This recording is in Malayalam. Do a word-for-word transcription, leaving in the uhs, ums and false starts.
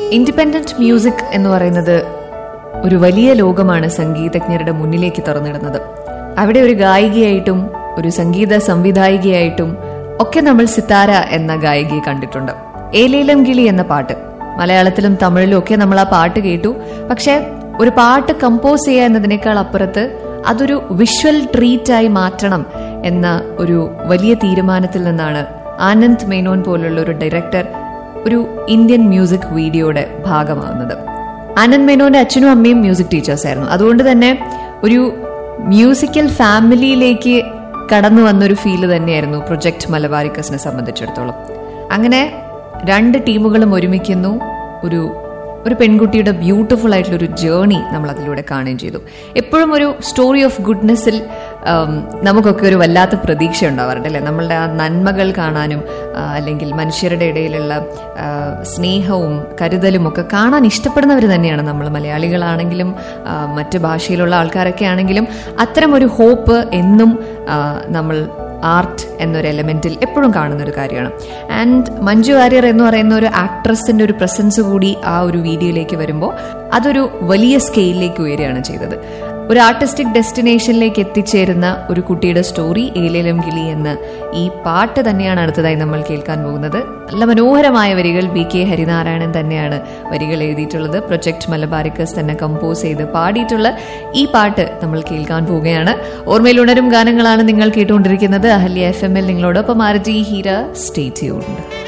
ഇൻഡിപെൻഡന്റ് മ്യൂസിക് എന്ന് പറയുന്നത് ഒരു വലിയ ലോകമാണ് സംഗീതജ്ഞരുടെ മുന്നിലേക്ക് തുറന്നിടുന്നത്. അവിടെ ഒരു ഗായികയായിട്ടും ഒരു സംഗീത സംവിധായികയായിട്ടും ഒക്കെ നമ്മൾ സിത്താര എന്ന ഗായികയെ കണ്ടിട്ടുണ്ട്. ഏലേലം കിളി എന്ന പാട്ട് മലയാളത്തിലും തമിഴിലും ഒക്കെ നമ്മൾ ആ പാട്ട് കേട്ടു. പക്ഷെ ഒരു പാട്ട് കമ്പോസ് ചെയ്യുക എന്നതിനേക്കാൾ അപ്പുറത്ത് അതൊരു വിഷ്വൽ ട്രീറ്റായി മാറ്റണം എന്ന ഒരു വലിയ തീരുമാനത്തിൽ നിന്നാണ് ആനന്ദ് മേനോൻ പോലുള്ള ഒരു ഡയറക്ടർ ഒരു ഇന്ത്യൻ മ്യൂസിക് വീഡിയോയുടെ ഭാഗമാകുന്നത്. ആനന്ദ് മേനോന്റെ അച്ഛനും അമ്മയും മ്യൂസിക് ടീച്ചേഴ്സ് ആയിരുന്നു. അതുകൊണ്ട് തന്നെ ഒരു മ്യൂസിക്കൽ ഫാമിലിയിലേക്ക് കടന്നു വന്നൊരു ഫീല് തന്നെയായിരുന്നു പ്രൊജക്ട് മലബാറിക്കസിനെ സംബന്ധിച്ചിടത്തോളം. അങ്ങനെ രണ്ട് ടീമുകളും ഒരുമിക്കുന്നു. ഒരു ഒരു പെൺകുട്ടിയുടെ ബ്യൂട്ടിഫുൾ ആയിട്ടുള്ള ഒരു ജേർണി നമ്മൾ അതിലൂടെ കാണുകയും ചെയ്തു. എപ്പോഴും ഒരു സ്റ്റോറി ഓഫ് ഗുഡ്നെസ്സിൽ നമുക്കൊക്കെ ഒരു വല്ലാത്ത പ്രതീക്ഷ ഉണ്ടാവാറുണ്ട് അല്ലെ. നമ്മളുടെ ആ നന്മകൾ കാണാനും അല്ലെങ്കിൽ മനുഷ്യരുടെ ഇടയിലുള്ള സ്നേഹവും കരുതലും ഒക്കെ കാണാൻ ഇഷ്ടപ്പെടുന്നവർ തന്നെയാണ് നമ്മൾ. മലയാളികളാണെങ്കിലും മറ്റ് ഭാഷയിലുള്ള ആൾക്കാരൊക്കെ ആണെങ്കിലും അത്തരം ഒരു ഹോപ്പ് എന്നും നമ്മൾ ആർട്ട് എന്നൊരു എലമെന്റിൽ എപ്പോഴും കാണുന്ന ഒരു കാര്യമാണ്. ആൻഡ് മഞ്ജു വാര്യർ എന്ന് പറയുന്ന ഒരു ആക്ട്രസിന്റെ ഒരു പ്രസൻസ് കൂടി ആ ഒരു വീഡിയോയിലേക്ക് വരുമ്പോൾ അതൊരു വലിയ സ്കെയിലിലേക്ക് ഉയരുകയാണ് ചെയ്തത്. ഒരു ആർട്ടിസ്റ്റിക് ഡെസ്റ്റിനേഷനിലേക്ക് എത്തിച്ചേരുന്ന ഒരു കുട്ടിയുടെ സ്റ്റോറി ഏലേലം കിളി എന്ന ഈ പാട്ട് തന്നെയാണ് അടുത്തതായി നമ്മൾ കേൾക്കാൻ പോകുന്നത്. നല്ല മനോഹരമായ വരികൾ ബി കെ ഹരിനാരായണൻ തന്നെയാണ് വരികൾ എഴുതിയിട്ടുള്ളത്. പ്രൊജക്ട് മലബാറിക്കസ് തന്നെ കമ്പോസ് ചെയ്ത് പാടിയിട്ടുള്ള ഈ പാട്ട് നമ്മൾ കേൾക്കാൻ പോവുകയാണ്. ഓർമ്മയിൽ ഉണരും ഗാനങ്ങളാണ് നിങ്ങൾ കേട്ടുകൊണ്ടിരിക്കുന്നത്. അഹല്യ എഫ് എമ്മിൽ നിങ്ങളോടൊപ്പം ആർജി ഹീര. Stay tuned.